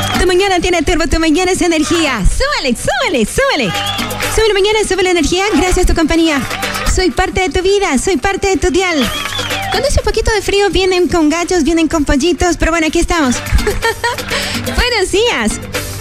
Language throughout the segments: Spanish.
Tu mañana tiene turbo, tu mañana es energía. Súbele, súbele, súbele. Sube la mañana, sube la energía. Gracias a tu compañía. Soy parte de tu vida, soy parte de tu dial. Cuando hace un poquito de frío vienen con gallos, vienen con pollitos, pero bueno, aquí estamos. Buenos días,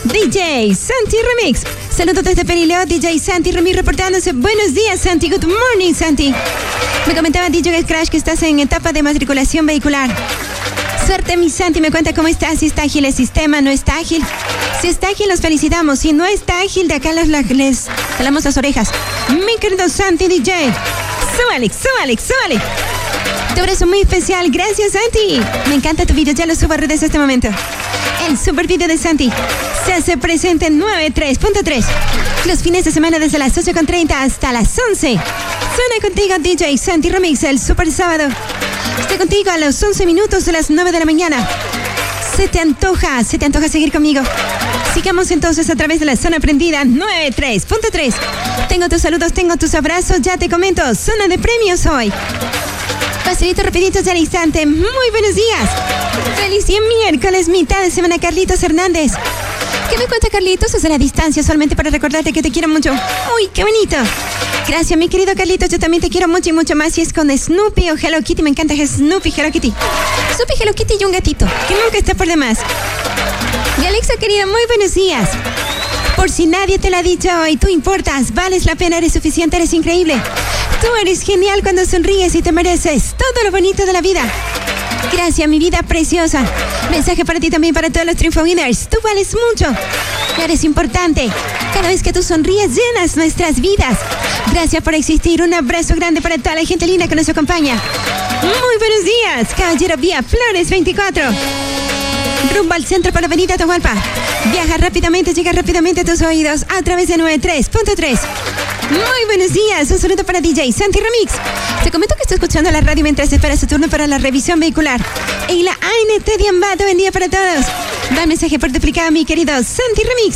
DJ Santi Remix. Saludos desde Perileo, DJ Santi Remix reportándose. Buenos días, Santi. Good morning, Santi. Me comentaba DJ Crash que estás en etapa de matriculación vehicular. Suerte, mi Santi. Me cuenta cómo está, si está ágil el sistema, no está ágil. Si está ágil, los felicitamos. Si no está ágil, de acá les jalamos las orejas. Mi querido Santi DJ. Súbale, súbale, súbale. Tu abrazo muy especial. Gracias, Santi. Me encanta tu video. Ya lo subo a redes en este momento. El super video de Santi se hace presente en 93.3. Los fines de semana desde las 8:30 hasta las 11. Suena contigo DJ Santi Remix el super sábado. Estoy contigo a los 11 minutos de las 9 de la mañana. Se te antoja seguir conmigo. Sigamos entonces a través de la zona prendida 93.3. Tengo tus saludos, tengo tus abrazos. Ya te comento, zona de premios hoy. Facilito, rapidito, ya al instante. Muy buenos días. Feliz miércoles, mitad de semana, Carlitos Hernández. ¿Qué me cuenta, Carlitos? Desde la distancia, solamente para recordarte que te quiero mucho. ¡Uy, qué bonito! Gracias, mi querido Carlitos. Yo también te quiero mucho y mucho más. Si es con Snoopy o Hello Kitty, me encanta Snoopy, Hello Kitty. Snoopy, Hello Kitty y un gatito, que nunca está por demás. Y Alexa, querida, muy buenos días. Por si nadie te lo ha dicho hoy, tú importas, vales la pena, eres suficiente, eres increíble. Tú eres genial cuando sonríes y te mereces todo lo bonito de la vida. Gracias, mi vida preciosa. Mensaje para ti también, para todos los Triunfo Winners. Tú vales mucho. Eres importante. Cada vez que tú sonríes, llenas nuestras vidas. Gracias por existir. Un abrazo grande para toda la gente linda que nos acompaña. Muy buenos días, Caballero Vía Flores 24. Rumbo al centro para Avenida Atahualpa. Viaja rápidamente, llega rápidamente a tus oídos a través de 93.3. Muy buenos días, un saludo para DJ Santi Remix. Te comento que estoy escuchando la radio mientras espera su turno para la revisión vehicular. Y la ANT de Ambato, buen día para todos. Da mensaje por duplicado, mi querido Santi Remix.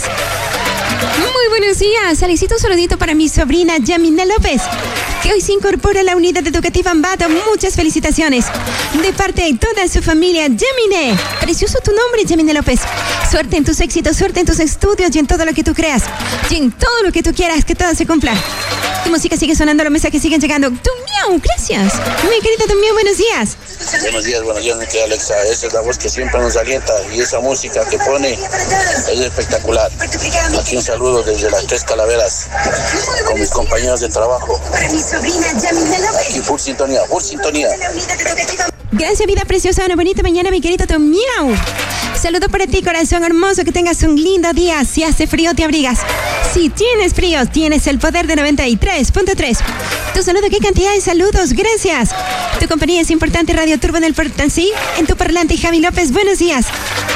Muy buenos días, solicito un saludito para mi sobrina Yamina López, que hoy se incorpora a la unidad educativa Ambato. Muchas felicitaciones de parte de toda su familia. Yamine, precioso tu nombre, Yamine López. Suerte en tus éxitos, suerte en tus estudios y en todo lo que tú creas y en todo lo que tú quieras, que todo se cumpla. Tu música sigue sonando, los mensajes siguen llegando. Tu miau, gracias. Mi querida tu miau, buenos días. Buenos días, mi querida Alexa. Esa es la voz que siempre nos alienta y esa música que pone es espectacular. Aquí un saludo desde las Tres Calaveras con mis compañeros de trabajo. Aquí full sintonía, full sintonía. Gracias, vida preciosa. Una bonita mañana, mi querido tu miau. Saludo para ti, corazón hermoso. Que tengas un lindo día. Si hace frío, te abrigas. Si tienes frío, tienes el poder de 93.3. Tu saludo, qué cantidad de saludos. Gracias. Tu compañía es importante. Radio Turbo en el Portansí. En tu parlante, Javi López. Buenos días.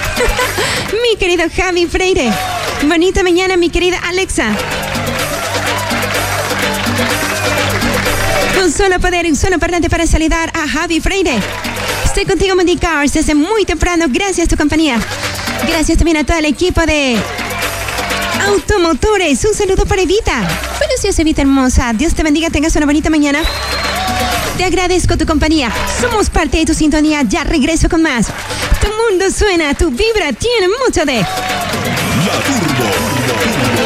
Mi querido Javi Freire. Bonita mañana, mi querida Alexa. Un solo poder, un solo parlante para saludar a Javi Freire. Estoy contigo, Monday Cars, desde muy temprano. Gracias a tu compañía. Gracias también a todo el equipo de Automotores. Un saludo para Evita. Buenos días, Evita hermosa. Dios te bendiga, tengas una bonita mañana. Te agradezco tu compañía. Somos parte de tu sintonía. Ya regreso con más. Tu mundo suena, tu vibra tiene mucho de... La Turbo.